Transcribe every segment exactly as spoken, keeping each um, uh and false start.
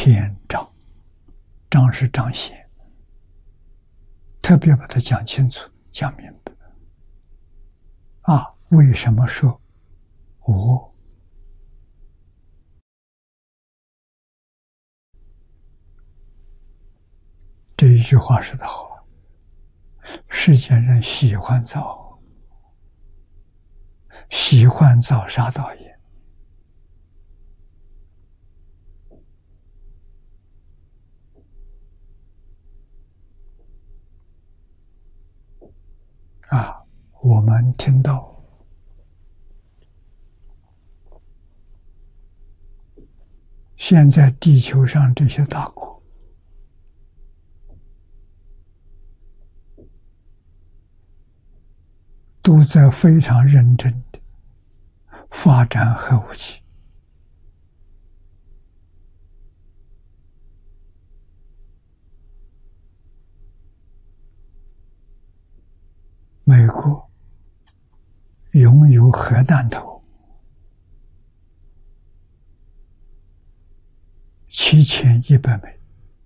天障，障是彰显，特别把它讲清楚、讲明白。啊，为什么说我？这一句话说得好，世间人喜欢造，喜欢造杀盗业。啊，我们听到现在地球上这些大国，都在非常认真的发展核武器。美国拥有核弹头七千一百枚，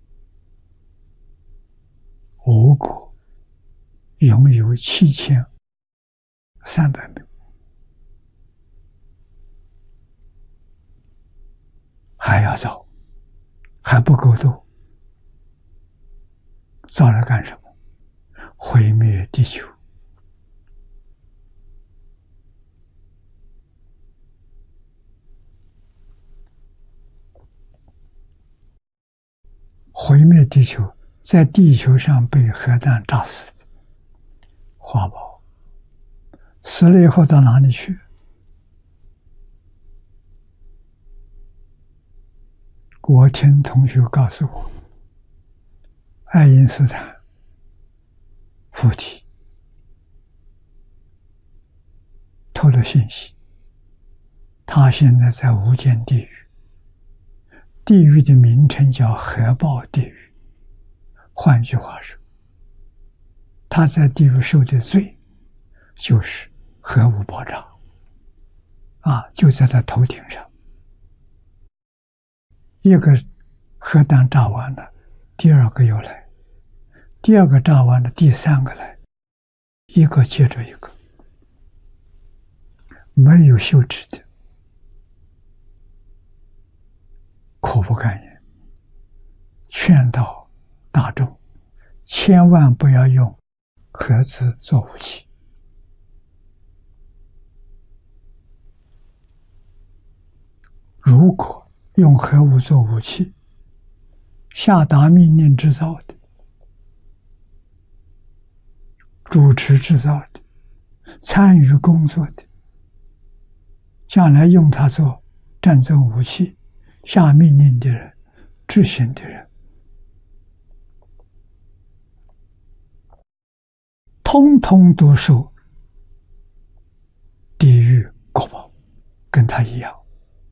俄国拥有七千三百枚，还要造，还不够多，造来干什么？毁灭地球。毁灭地球，在地球上被核弹炸死的华宝，死了以后到哪里去？我听同学告诉我，爱因斯坦附体透了信息，他现在在无间地狱。地狱的名称叫核爆地狱，换句话说，他在地狱受的罪就是核武爆炸，啊，就在他头顶上。一个核弹炸完了，第二个又来，第二个炸完了，第三个来，一个接着一个，没有休止的。苦不堪言，劝导大众千万不要用核子做武器。如果用核武做武器，下达命令制造的、主持制造的、参与工作的，将来用它做战争武器，下命令的人、执行的人，通通都受地狱果报，跟他一样。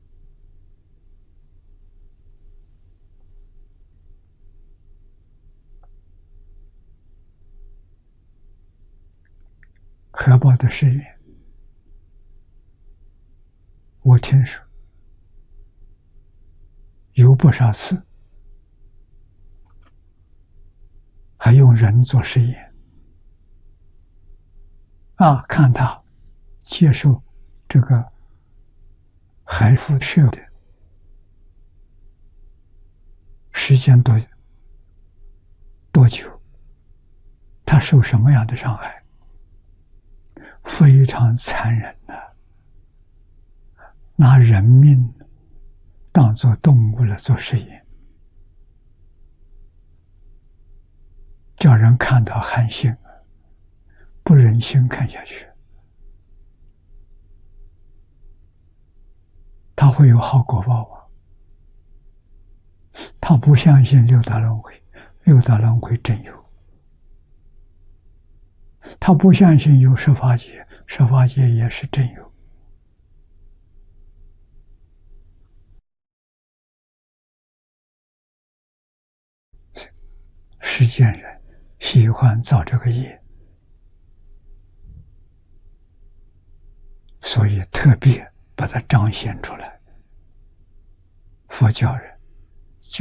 核爆的试验，我听说有不少次还用人做实验，啊，看他接受这个核辐射的时间多多久，他受什么样的伤害，非常残忍的、啊，拿人命当作动物来做实验，叫人看到寒心，不忍心看下去。他会有好果报吗？他不相信六道轮回，六道轮回真有。他不相信有十法界，十法界也是真有。世间人喜欢造这个业，所以特别把它彰显出来。佛教人